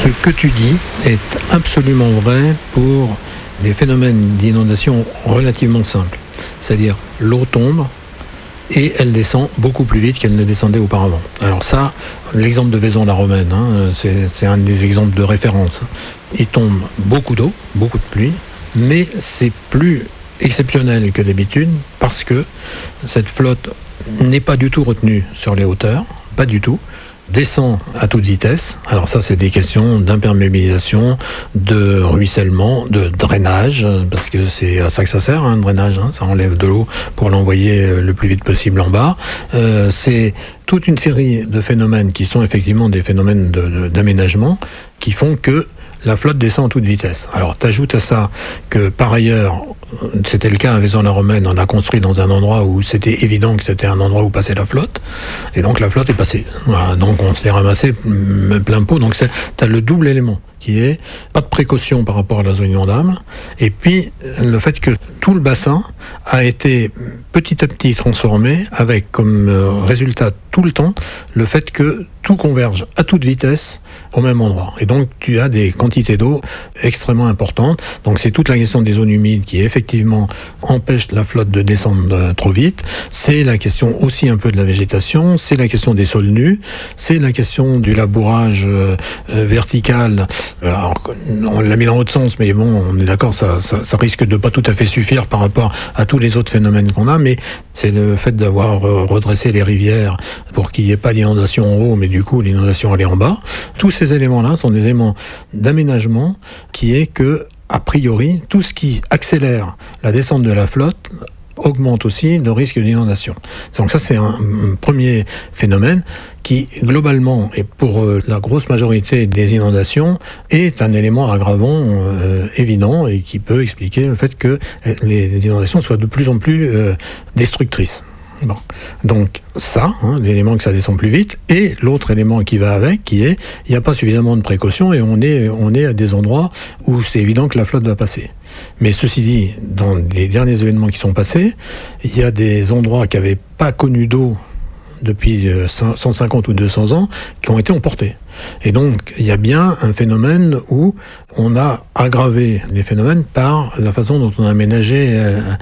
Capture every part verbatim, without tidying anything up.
Ce que tu dis est absolument vrai pour des phénomènes d'inondation relativement simples. C'est-à-dire, l'eau tombe et elle descend beaucoup plus vite qu'elle ne descendait auparavant. Alors ça, l'exemple de Vaison-la-Romaine, hein, c'est, c'est un des exemples de référence. Il tombe beaucoup d'eau, beaucoup de pluie, mais c'est plus exceptionnel que d'habitude parce que cette flotte n'est pas du tout retenue sur les hauteurs, pas du tout, descend à toute vitesse. Alors ça, c'est des questions d'imperméabilisation, de ruissellement, de drainage, parce que c'est à ça que ça sert, un hein, drainage, hein, ça enlève de l'eau pour l'envoyer le plus vite possible en bas. Euh, c'est toute une série de phénomènes qui sont effectivement des phénomènes de, de, d'aménagement qui font que la flotte descend à toute vitesse. Alors, t'ajoutes à ça que, par ailleurs, c'était le cas à Vaison-la-Romaine, on a construit dans un endroit où c'était évident que c'était un endroit où passait la flotte, et donc la flotte est passée. Voilà, donc on se l'est ramassé plein pot, donc c'est, t'as le double élément qui est pas de précaution par rapport à la zone inondable, et puis le fait que tout le bassin a été petit à petit transformé avec comme résultat tout le temps le fait que tout converge à toute vitesse au même endroit. Et donc tu as des quantités d'eau extrêmement importantes. Donc c'est toute la question des zones humides qui effectivement empêche la flotte de descendre trop vite. C'est la question aussi un peu de la végétation, c'est la question des sols nus, c'est la question du labourage euh, vertical. Alors, on l'a mis dans l'autre sens, mais bon, on est d'accord, ça, ça, ça risque de pas tout à fait suffire par rapport à tous les autres phénomènes qu'on a, mais c'est le fait d'avoir redressé les rivières pour qu'il n'y ait pas d'inondation en haut, mais du coup, l'inondation elle est en bas. Tous ces éléments-là sont des éléments d'aménagement qui est que, a priori, tout ce qui accélère la descente de la flotte augmente aussi le risque d'inondation. Donc ça, c'est un, un premier phénomène qui, globalement, et pour euh, la grosse majorité des inondations, est un élément aggravant euh, évident et qui peut expliquer le fait que les, les inondations soient de plus en plus euh, destructrices. Bon. Donc ça, hein, l'élément que ça descend plus vite, et l'autre élément qui va avec, qui est, il n'y a pas suffisamment de précautions et on est, on est à des endroits où c'est évident que la flotte va passer. Mais ceci dit, dans les derniers événements qui sont passés, il y a des endroits qui n'avaient pas connu d'eau depuis cent cinquante ou deux cents ans, qui ont été emportés. Et donc, il y a bien un phénomène où on a aggravé les phénomènes par la façon dont on a aménagé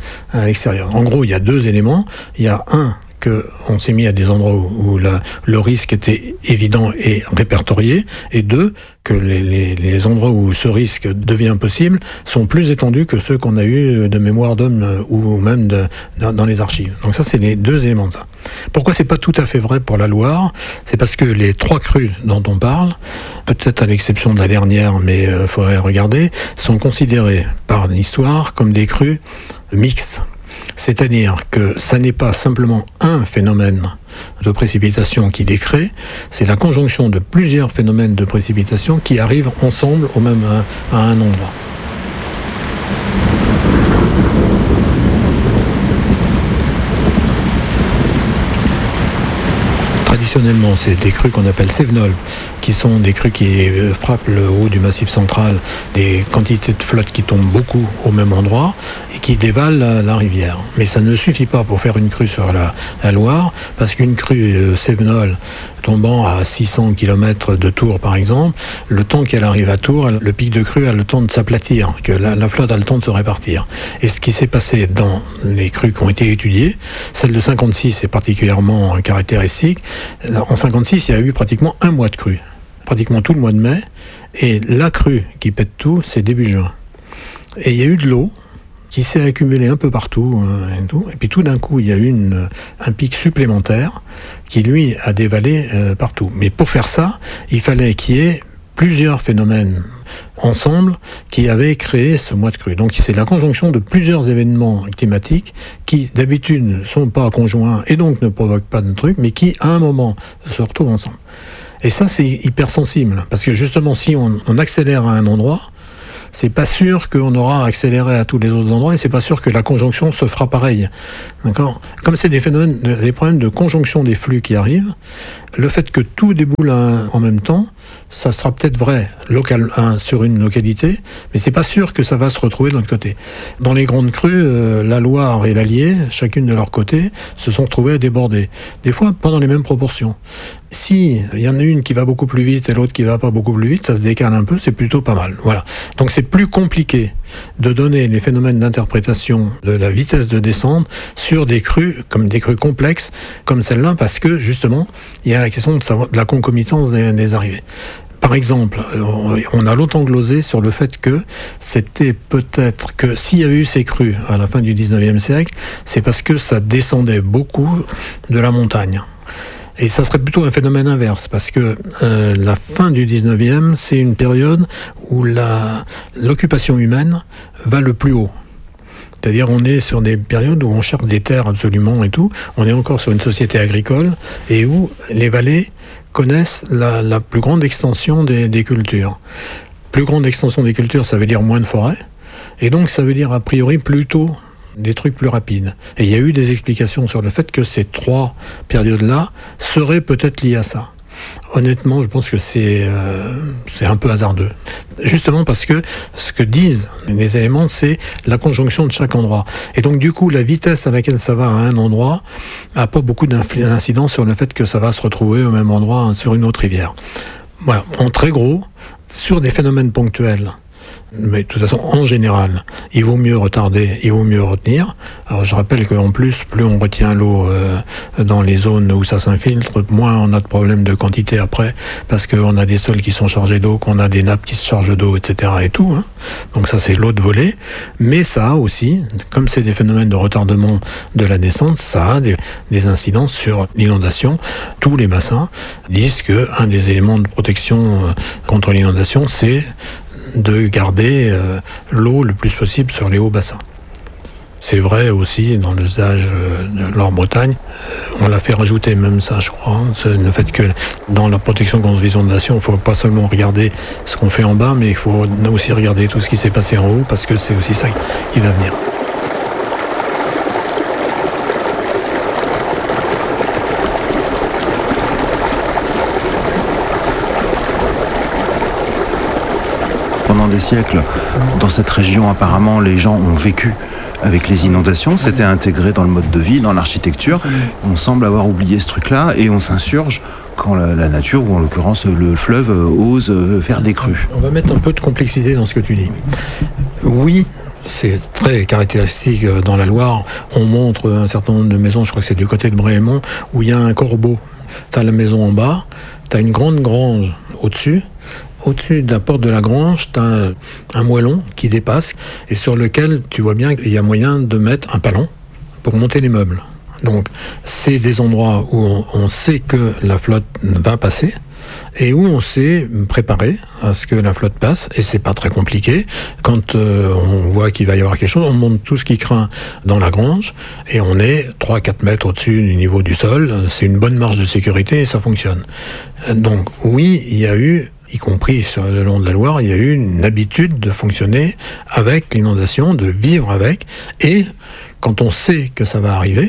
à l'extérieur. En gros, il y a deux éléments. Il y a un, qu'on s'est mis à des endroits où, où la, le risque était évident et répertorié, et deux, que les, les, les endroits où ce risque devient possible sont plus étendus que ceux qu'on a eu de mémoire d'homme ou même de, dans, dans les archives. Donc ça, c'est les deux éléments de ça. Pourquoi c'est pas tout à fait vrai pour la Loire ? C'est parce que les trois crues dont on parle, peut-être à l'exception de la dernière, mais il euh, faudrait regarder, sont considérées par l'histoire comme des crues mixtes. C'est-à-dire que ça n'est pas simplement un phénomène de précipitation qui les crée, c'est la conjonction de plusieurs phénomènes de précipitation qui arrivent ensemble au même, à, à un endroit. Traditionnellement, c'est des crues qu'on appelle cévenols, qui sont des crues qui frappent le haut du massif central, des quantités de flotte qui tombent beaucoup au même endroit et qui dévalent la, la rivière. Mais ça ne suffit pas pour faire une crue sur la, la Loire, parce qu'une crue euh, cévenole tombant à six cents kilomètres de Tours, par exemple, le temps qu'elle arrive à Tours, elle, le pic de crue a le temps de s'aplatir, que la, la flotte a le temps de se répartir. Et ce qui s'est passé dans les crues qui ont été étudiées, celle de cinquante-six est particulièrement caractéristique. En cinquante-six, il y a eu pratiquement un mois de crue, pratiquement tout le mois de mai, et la crue qui pète tout, c'est début juin. Et il y a eu de l'eau qui s'est accumulée un peu partout, euh, et, tout. Et puis tout d'un coup, il y a eu une, un pic supplémentaire qui, lui, a dévalé euh, partout. Mais pour faire ça, il fallait qu'il y ait plusieurs phénomènes ensemble qui avaient créé ce mois de crue. Donc c'est la conjonction de plusieurs événements climatiques qui d'habitude ne sont pas conjoints et donc ne provoquent pas de trucs, mais qui à un moment se retrouvent ensemble. Et ça, c'est hyper sensible, parce que justement, si on, on accélère à un endroit, c'est pas sûr qu'on aura accéléré à tous les autres endroits, et c'est pas sûr que la conjonction se fera pareil. D'accord ? Comme c'est des phénomènes, des problèmes de conjonction des flux qui arrivent, le fait que tout déboule en même temps, ça sera peut-être vrai local, hein, sur une localité, mais c'est pas sûr que ça va se retrouver de l'autre côté. Dans les grandes crues, euh, la Loire et l'Allier, chacune de leur côté, se sont trouvées à déborder. Des fois, pas dans les mêmes proportions. Si il y en a une qui va beaucoup plus vite et l'autre qui va pas beaucoup plus vite, ça se décale un peu, c'est plutôt pas mal. Voilà. Donc c'est plus compliqué de donner les phénomènes d'interprétation de la vitesse de descente sur des crues, comme des crues complexes, comme celle-là, parce que justement, il y a la question de, savoir, de la concomitance des, des arrivées. Par exemple, on a longtemps glosé sur le fait que c'était peut-être que s'il y avait eu ces crues à la fin du dix-neuvième siècle, c'est parce que ça descendait beaucoup de la montagne. Et ça serait plutôt un phénomène inverse, parce que euh, la fin du dix-neuvième, c'est une période où la, l'occupation humaine va le plus haut. C'est-à-dire on est sur des périodes où on cherche des terres absolument et tout, on est encore sur une société agricole, et où les vallées connaissent la, la plus grande extension des, des cultures. Plus grande extension des cultures, ça veut dire moins de forêts, et donc ça veut dire a priori plutôt des trucs plus rapides. Et il y a eu des explications sur le fait que ces trois périodes-là seraient peut-être liées à ça. Honnêtement, je pense que c'est, euh, c'est un peu hasardeux. Justement parce que ce que disent les éléments, c'est la conjonction de chaque endroit. Et donc du coup, la vitesse à laquelle ça va à un endroit n'a pas beaucoup d'incidence sur le fait que ça va se retrouver au même endroit, hein, sur une autre rivière. Voilà, en très gros, sur des phénomènes ponctuels, mais de toute façon, en général, il vaut mieux retarder, il vaut mieux retenir. Alors je rappelle qu'en plus, plus on retient l'eau euh, dans les zones où ça s'infiltre, moins on a de problèmes de quantité après, parce qu'on a des sols qui sont chargés d'eau, qu'on a des nappes qui se chargent d'eau, et cetera et tout. Hein. Donc ça, c'est l'eau de volée. Mais ça a aussi, comme c'est des phénomènes de retardement de la descente, ça a des, des incidences sur l'inondation. Tous les bassins disent qu'un des éléments de protection contre l'inondation, c'est de garder euh, l'eau le plus possible sur les hauts bassins. C'est vrai aussi dans l'usage euh, de l'Or-Bretagne, euh, on l'a fait rajouter même ça, je crois, hein, c'est le fait que dans la protection contre les inondations, il ne faut pas seulement regarder ce qu'on fait en bas, mais il faut aussi regarder tout ce qui s'est passé en haut, parce que c'est aussi ça qui va venir. Pendant des siècles, dans cette région, apparemment, les gens ont vécu avec les inondations. C'était intégré dans le mode de vie, dans l'architecture. On semble avoir oublié ce truc-là et on s'insurge quand la, la nature, ou en l'occurrence le fleuve, ose faire des crues. On va mettre un peu de complexité dans ce que tu dis. Oui, c'est très caractéristique dans la Loire. On montre un certain nombre de maisons, je crois que c'est du côté de Bréhémont, où il y a un corbeau. Tu as la maison en bas, tu as une grande grange au-dessus. Au-dessus de la porte de la grange, tu as un, un moellon qui dépasse et sur lequel tu vois bien qu'il y a moyen de mettre un palon pour monter les meubles. Donc, c'est des endroits où on, on sait que la flotte va passer et où on s'est préparé à ce que la flotte passe, et c'est pas très compliqué. Quand euh, on voit qu'il va y avoir quelque chose, on monte tout ce qui craint dans la grange, et on est trois à quatre mètres au-dessus du niveau du sol. C'est une bonne marge de sécurité et ça fonctionne. Donc oui, il y a eu, y compris sur le long de la Loire, il y a eu une habitude de fonctionner avec l'inondation, de vivre avec, et quand on sait que ça va arriver,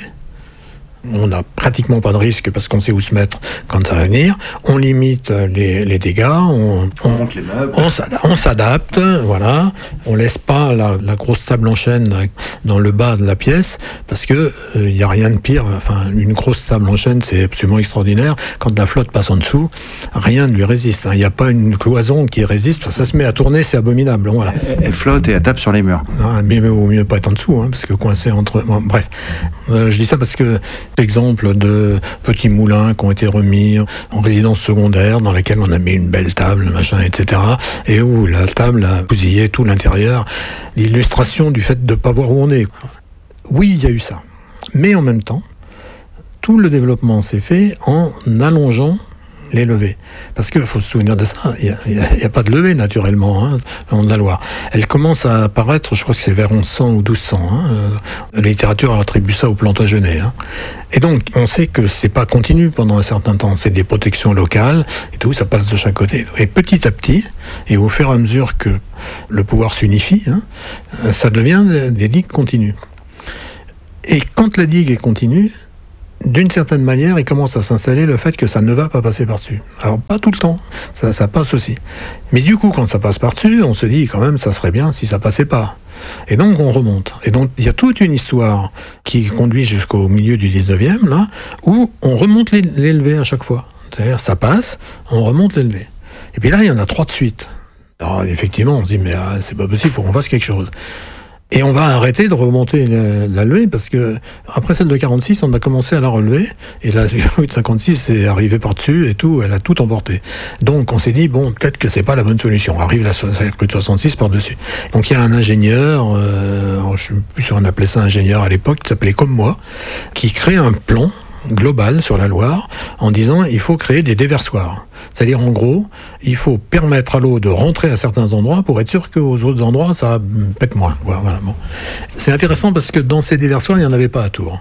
on n'a pratiquement pas de risque parce qu'on sait où se mettre quand ça va venir. On limite les, les dégâts, on, on, monte les meubles. on, s'adapte, on s'adapte, voilà. On laisse pas la, la grosse table en chêne dans le bas de la pièce parce que il euh, y a rien de pire. Enfin, une grosse table en chêne, c'est absolument extraordinaire. Quand la flotte passe en dessous, rien ne lui résiste. Il n'y a pas une cloison qui résiste. Ça se met à tourner, c'est abominable. Voilà. Elle flotte et elle tape sur les murs. Ah, mais il vaut mieux pas être en dessous, hein, parce que coincé entre. Bon, bref, euh, je dis ça parce que exemple de petits moulins qui ont été remis en résidence secondaire, dans laquelle on a mis une belle table, machin, et cetera, et où la table a bousillé tout l'intérieur. L'illustration du fait de ne pas voir où on est. Oui, il y a eu ça. Mais en même temps, tout le développement s'est fait en allongeant les levées. Parce qu'il faut se souvenir de ça, il n'y a, a, a pas de levée naturellement, hein, le long de la Loire. Elle commence à apparaître, je crois que c'est vers onze cents ou douze cents. Hein, la littérature attribue ça au Plantagenet. Hein. Et donc, on sait que c'est pas continu pendant un certain temps, c'est des protections locales, et tout, ça passe de chaque côté. Et petit à petit, et au fur et à mesure que le pouvoir s'unifie, hein, ça devient des digues continues. Et quand la digue est continue, d'une certaine manière, il commence à s'installer le fait que ça ne va pas passer par-dessus. Alors, pas tout le temps, ça, ça passe aussi. Mais du coup, quand ça passe par-dessus, on se dit quand même, ça serait bien si ça passait pas. Et donc, on remonte. Et donc, il y a toute une histoire qui conduit jusqu'au milieu du dix-neuvième, là, où on remonte l'élevé à chaque fois. C'est-à-dire, ça passe, on remonte l'élevé. Et puis là, il y en a trois de suite. Alors, effectivement, on se dit, mais ah, c'est pas possible, il faut qu'on fasse quelque chose. Et on va arrêter de remonter la, la levée parce que après celle de quarante-six, on a commencé à la relever et la de cinquante-six est arrivée par-dessus et tout, elle a tout emporté. Donc on s'est dit bon, peut-être que c'est pas la bonne solution. Arrive la crue de soixante-six par-dessus. Donc il y a un ingénieur, euh, je sais plus si on appelait ça ingénieur à l'époque, qui s'appelait comme moi, qui crée un plan global sur la Loire en disant il faut créer des déversoirs. C'est-à-dire en gros, il faut permettre à l'eau de rentrer à certains endroits pour être sûr qu'aux autres endroits ça pète moins. Voilà, bon. C'est intéressant parce que dans ces déversoirs, il n'y en avait pas à Tours.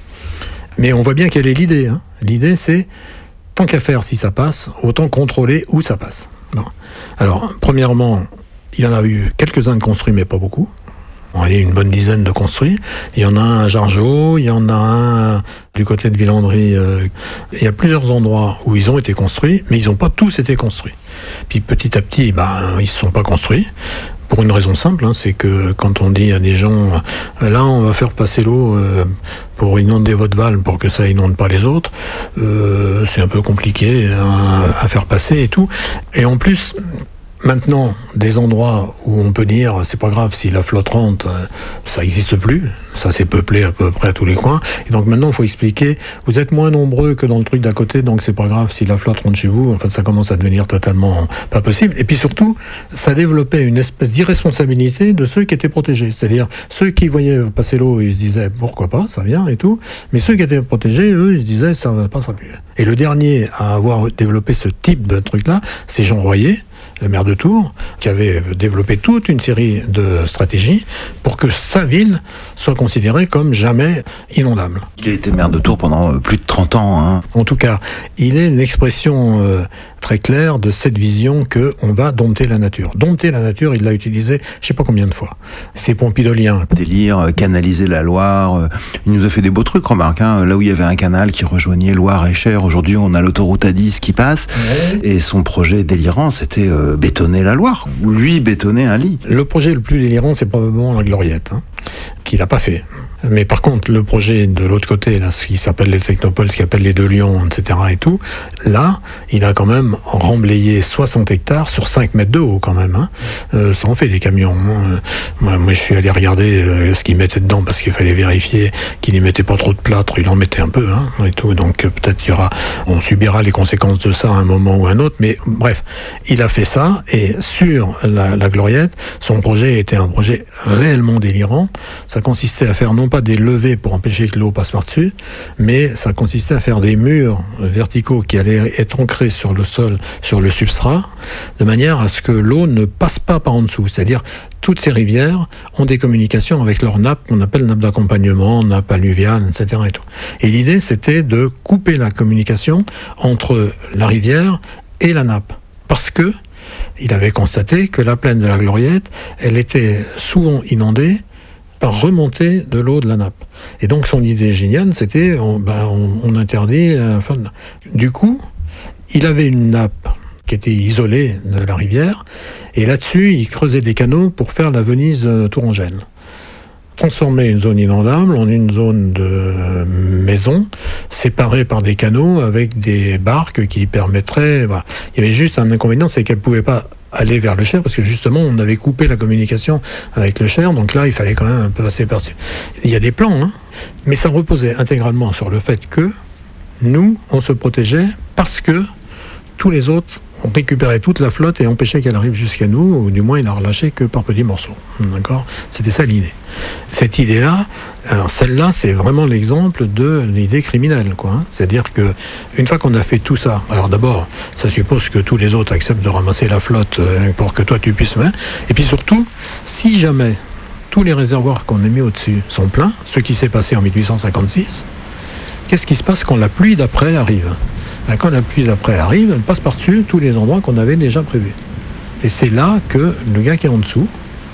Mais on voit bien quelle est l'idée. Hein. L'idée c'est, tant qu'à faire si ça passe, autant contrôler où ça passe. Non. Alors, premièrement, il y en a eu quelques-uns de construits, mais pas beaucoup. Il y a une bonne dizaine de construits. Il y en a un à Jargeau, il y en a un du côté de Villandry. Euh, il y a plusieurs endroits où ils ont été construits, mais ils n'ont pas tous été construits. Puis petit à petit, ben, ils ne se sont pas construits. Pour une raison simple, hein, c'est que quand on dit à des gens, euh, là on va faire passer l'eau euh, pour inonder votre Val pour que ça inonde pas les autres, euh, c'est un peu compliqué hein, à faire passer et tout. Et en plus, maintenant, des endroits où on peut dire c'est pas grave si la flotte rentre, ça n'existe plus. Ça s'est peuplé à peu près à tous les coins. Et donc maintenant, il faut expliquer, vous êtes moins nombreux que dans le truc d'à côté, donc c'est pas grave si la flotte rentre chez vous. En fait, ça commence à devenir totalement pas possible. Et puis surtout, ça développait une espèce d'irresponsabilité de ceux qui étaient protégés. C'est-à-dire, ceux qui voyaient passer l'eau, ils se disaient pourquoi pas, ça vient et tout. Mais ceux qui étaient protégés, eux, ils se disaient ça ne passera plus. Et le dernier à avoir développé ce type de truc-là, c'est Jean Royer, le maire de Tours, qui avait développé toute une série de stratégies pour que sa ville soit considérée comme jamais inondable. Il a été maire de Tours pendant plus de trente ans. Hein. En tout cas, il est l'expression euh, très claire de cette vision qu'on va dompter la nature. Dompter la nature, il l'a utilisé je ne sais pas combien de fois. C'est pompidolien. Délire, canaliser la Loire. Il nous a fait des beaux trucs, remarque. Hein. Là où il y avait un canal qui rejoignait Loire et Cher, aujourd'hui on a l'autoroute A dix qui passe. Ouais. Et son projet délirant, c'était euh, bétonner la Loire. Lui, bétonner un lit. Le projet le plus délirant, c'est probablement la Gloriette, hein, qu'il n'a pas fait. Mais par contre, le projet de l'autre côté, là, ce qui s'appelle les Technopoles, ce qui s'appelle les Deux Lions, et cetera et tout, là, il a quand même remblayé soixante hectares sur cinq mètres de haut quand même. Hein. Euh, ça en fait des camions. Hein. Moi, moi, je suis allé regarder euh, ce qu'il mettait dedans parce qu'il fallait vérifier qu'il n'y mettait pas trop de plâtre. Il en mettait un peu, hein, et tout. Donc euh, peut-être qu'il y aura, on subira les conséquences de ça à un moment ou à un autre. Mais bref, il a fait ça et sur la, la Gloriette, son projet était un projet réellement délirant. Ça consistait à faire non pas des levées pour empêcher que l'eau passe par-dessus, mais ça consistait à faire des murs verticaux qui allaient être ancrés sur le sol, sur le substrat, de manière à ce que l'eau ne passe pas par en dessous. C'est-à-dire, toutes ces rivières ont des communications avec leurs nappes, qu'on appelle nappes d'accompagnement, nappes alluviales, et cetera et tout. Et l'idée, c'était de couper la communication entre la rivière et la nappe. Parce que, il avait constaté que la plaine de la Gloriette, elle était souvent inondée par remontée de l'eau de la nappe. Et donc son idée géniale, c'était on, ben, on, on interdit. Euh, enfin, du coup, il avait une nappe qui était isolée de la rivière, et là-dessus, il creusait des canaux pour faire la Venise euh, tourangelle. Transformer une zone inondable en une zone de euh, maison, séparée par des canaux avec des barques qui permettraient. Voilà. Il y avait juste un inconvénient, c'est qu'elle ne pouvait pas aller vers le Cher, parce que justement, on avait coupé la communication avec le Cher, donc là, il fallait quand même un peu passer par-dessus. Il y a des plans, hein, mais ça reposait intégralement sur le fait que nous, on se protégeait parce que tous les autres ont récupéré toute la flotte et empêché qu'elle arrive jusqu'à nous, ou du moins, il n'a relâché que par petits morceaux. D'accord ? C'était ça l'idée. Cette idée-là, alors celle-là, c'est vraiment l'exemple de l'idée criminelle, quoi. Hein. C'est-à-dire que une fois qu'on a fait tout ça, alors d'abord, ça suppose que tous les autres acceptent de ramasser la flotte pour que toi tu puisses mettre. Et puis surtout, si jamais tous les réservoirs qu'on a mis au-dessus sont pleins, ce qui s'est passé en dix-huit cent cinquante-six, qu'est-ce qui se passe quand la pluie d'après arrive ? Ben, quand la pluie d'après arrive, elle passe par-dessus tous les endroits qu'on avait déjà prévus. Et c'est là que le gars qui est en dessous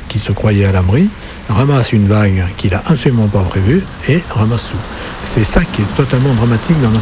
qui se croyait à l'abri, ramasse une vague qu'il n'a absolument pas prévue et ramasse tout. C'est ça qui est totalement dramatique dans la